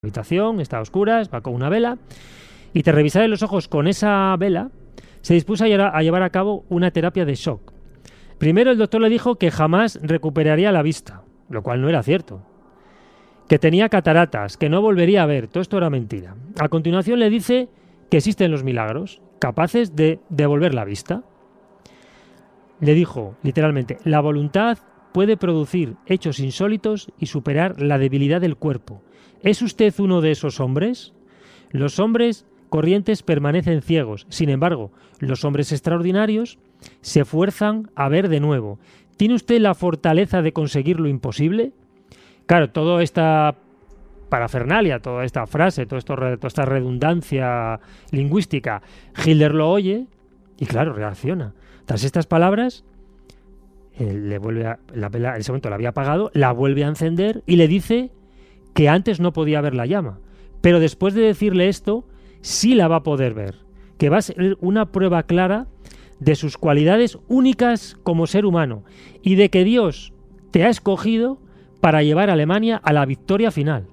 habitación, está a oscuras, va con una vela, y tras revisar los ojos con esa vela, se dispuso a llevar a cabo una terapia de shock. Primero el doctor le dijo que jamás recuperaría la vista, lo cual no era cierto, que tenía cataratas, que no volvería a ver, todo esto era mentira. A continuación le dice que existen los milagros, capaces de devolver la vista. Le dijo, literalmente, la voluntad puede producir hechos insólitos y superar la debilidad del cuerpo. ¿Es usted uno de esos hombres? Los hombres corrientes permanecen ciegos. Sin embargo, los hombres extraordinarios se fuerzan a ver de nuevo. ¿Tiene usted la fortaleza de conseguir lo imposible? Claro, toda esta parafernalia, toda esta frase, toda esta redundancia lingüística, Hitler lo oye y claro, reacciona. Tras estas palabras, le vuelve la vela, en ese momento la había apagado, la vuelve a encender y le dice que antes no podía ver la llama, pero después de decirle esto, sí la va a poder ver, que va a ser una prueba clara de sus cualidades únicas como ser humano y de que Dios te ha escogido para llevar a Alemania a la victoria final.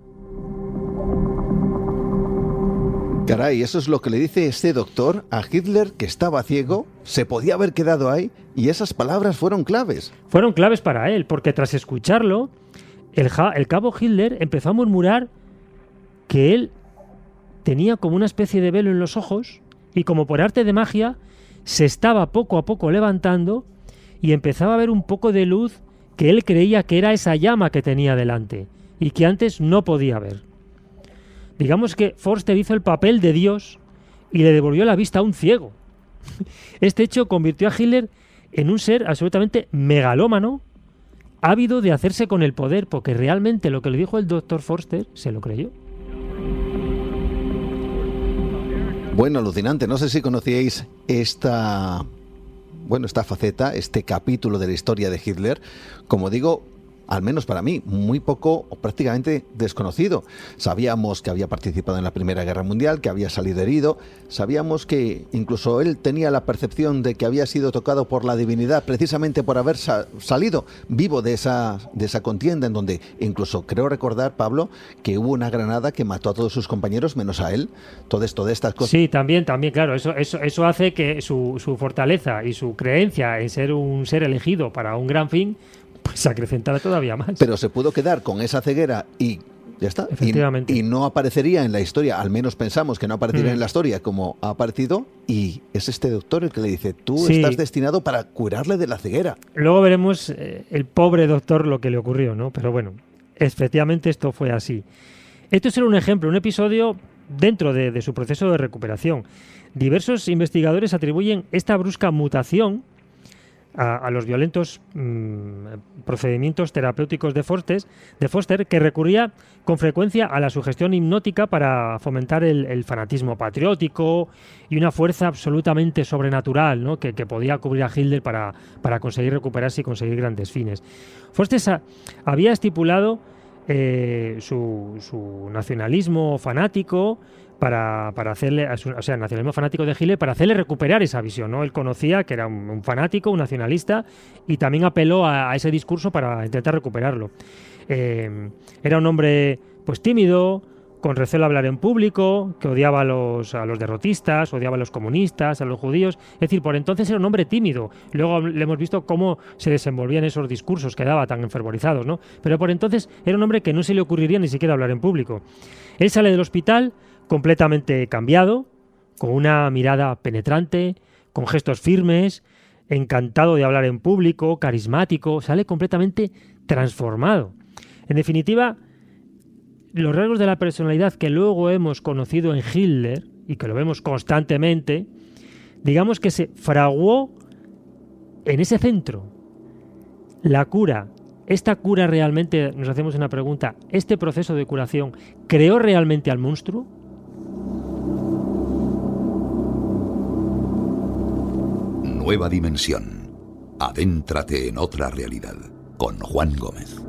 Caray, eso es lo que le dice este doctor a Hitler, que estaba ciego, se podía haber quedado ahí, y esas palabras fueron claves. Fueron claves para él, porque tras escucharlo, el cabo Hitler empezó a murmurar que él tenía como una especie de velo en los ojos y como por arte de magia se estaba poco a poco levantando y empezaba a ver un poco de luz que él creía que era esa llama que tenía delante y que antes no podía ver. Digamos que Forster hizo el papel de Dios y le devolvió la vista a un ciego. Este hecho convirtió a Hitler en un ser absolutamente megalómano, ávido de hacerse con el poder, porque realmente lo que le dijo el doctor Forster se lo creyó. Bueno, alucinante. No sé si conocíais esta faceta, este capítulo de la historia de Hitler. Como digo, al menos para mí, muy poco o prácticamente desconocido. Sabíamos que había participado en la Primera Guerra Mundial, que había salido herido. Sabíamos que incluso él tenía la percepción de que había sido tocado por la divinidad precisamente por haber salido vivo de esa contienda, en donde incluso creo recordar, Pablo, que hubo una granada que mató a todos sus compañeros menos a él. Todo esto de estas cosas. Sí, también, claro. Eso hace que su fortaleza y su creencia en ser un ser elegido para un gran fin pues se acrecentara todavía más. Pero se pudo quedar con esa ceguera y ya está. Efectivamente. Y no aparecería en la historia, al menos pensamos que no aparecería en la historia como ha aparecido, y es este doctor el que le dice, tú estás destinado para curarle de la ceguera. Luego veremos el pobre doctor lo que le ocurrió, ¿no? Pero bueno, efectivamente esto fue así. Esto es solo un ejemplo, un episodio dentro de su proceso de recuperación. Diversos investigadores atribuyen esta brusca mutación a los violentos procedimientos terapéuticos de Foster, que recurría con frecuencia a la sugestión hipnótica para fomentar el fanatismo patriótico y una fuerza absolutamente sobrenatural, ¿no? que podía cubrir a Hitler para conseguir recuperarse y conseguir grandes fines. Foster había estipulado su nacionalismo fanático para hacerle, nacionalismo fanático de Hitler, para hacerle recuperar esa visión, ¿no? Él conocía que era un fanático, un nacionalista, y también apeló a ese discurso para intentar recuperarlo. Era un hombre pues tímido, con recelo a hablar en público, que odiaba a los derrotistas, odiaba a los comunistas, a los judíos. Es decir, por entonces era un hombre tímido. Luego le hemos visto cómo se desenvolvían esos discursos que daba tan enfervorizados, ¿no? Pero por entonces era un hombre que no se le ocurriría ni siquiera hablar en público. Él sale del hospital completamente cambiado, con una mirada penetrante, con gestos firmes, encantado de hablar en público, carismático, sale completamente transformado. En definitiva, los rasgos de la personalidad que luego hemos conocido en Hitler, y que lo vemos constantemente, digamos que se fraguó en ese centro. La cura, esta cura realmente, nos hacemos una pregunta, ¿este proceso de curación creó realmente al monstruo? Nueva dimensión. Adéntrate en otra realidad. Con Juan Gómez.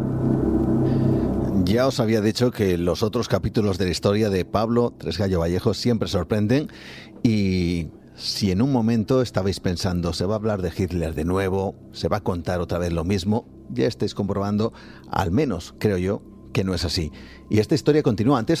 Ya os había dicho que los otros capítulos de la historia de Pablo Tresgallo Vallejo siempre sorprenden, y si en un momento estabais pensando se va a hablar de Hitler de nuevo, se va a contar otra vez lo mismo, ya estáis comprobando, al menos creo yo, que no es así. Y esta historia continúa. Antes